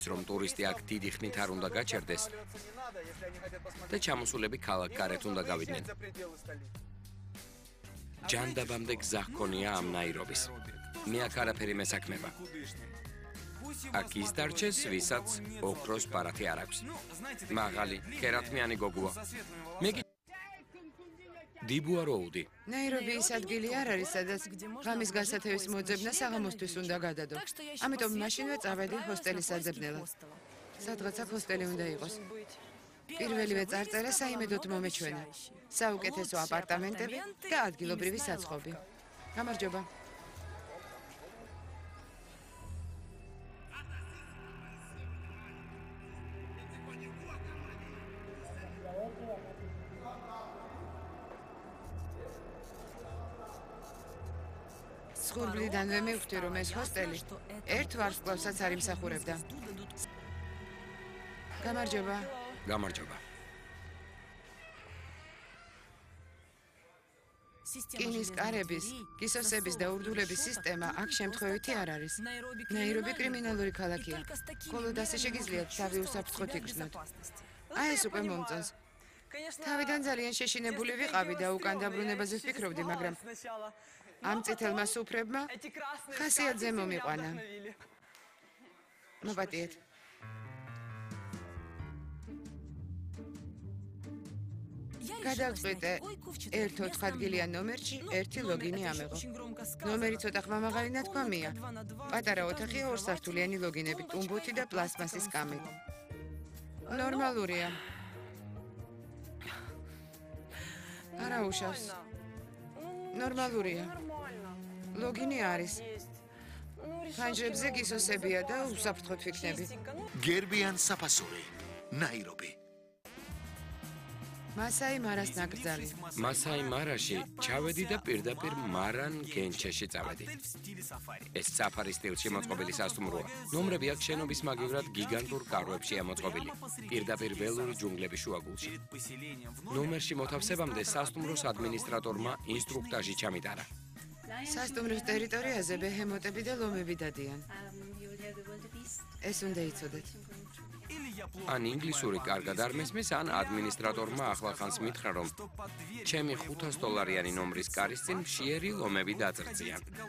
რომ ტურისტი აქ დიდი ხნით არ უნდა გაჩერდეს და ჩამოსულები ქალაქ გარეთ უნდა გავიდნენ. ჯანდაბამდე გზა ჰქონია ამ ნაირობის. მე აქ არაფერი მესაქმება. აქ ის დარჩეს, ვისაც ოქროს ბარათი არ აქვს. მაღალი, ქერათმიანი გოგოა. მე კი დიბუაროუდი. ნაირობი ის ადგილი არ არის, სადაც ღამის გასათევის მოძებნა საღამოსთვის უნდა გადადო. ამიტომ მაშინვე წავედი ჰოსტელის საძებნელად. სადღაც აქ ჰოსტელი უნდა იყოს. პირველივე წარწერა საიმედოდ მომეჩვენა. საუკეთესო აპარტამენტები და ადგილობრივი საცხობი. გამარჯობა. სხურბლიდანვე მივხვდი, რომ ეს ჰოსტელი ერთ ვარსკვლავსაც არ იმსახურებდა. გამარჯობა. გამარჯობა. კინის კარების, გისოსების და ურდულების სისტემა აქ შემთხვევითი არ არის. ნაირობი კრიმინალური ქალაქია. მხოლოდ ასე შეგიძლიათ თავი უსაფრთხოდ იგრძნოთ. აი ეს უკვე მომწონს. თავიდან ძალიან შეშინებული ვიყავი და უკან დაბრუნებაზე ვფიქრობდი, მაგრამ ამ წითელმა სუფრებმა ხასიათზე მომიყვანა. მოპატიეთ. გადავწყვიტე 1-4 ადგილიან ნომერში ერთი ლოგინი ამეღო. ნომერი ცოტა ხმამაღალი ნათქვამია. პატარა ოთახია ორსართულიანი ლოგინებით, ტუმბოთი და პლასმასის კამით. ნორმალურია. არა უშავს. ნორმალურია. ლოგინი არის. ფანჯრებზე გისოსებია და უსაფრთხოდ ვიქნები. გერბიან საფასური, ნაირობი. მასაი მარას ნაკრძალი. მასაი მარაში ჩავედი და პირდაპირ მარან გენჩეში წავედი. ეს საფარის სტილში მოწყობილი სასტუმროა. ნომრები აქ შენობის მაგივრად გიგანტურ კარვებშია მოწყობილი. პირდაპირ ველური ჯუნგლების შუაგულში. ნომერში მოთავსებამდე სასტუმროს ადმინისტრატორმა ინსტრუქტაჟი ჩამიტარა. სასტუმროს ტერიტორიაზე ბეჰემოტები და ლომები დადიან. ეს უნდა იცოდეთ. ან ინგლისური კარგად არ მესმის, ან ადმინისტრატორმა ახლახანს მითხრა, რომ ჩემი $500 ნომრის კარის წინ მშიერი ლომები დაძრწიან.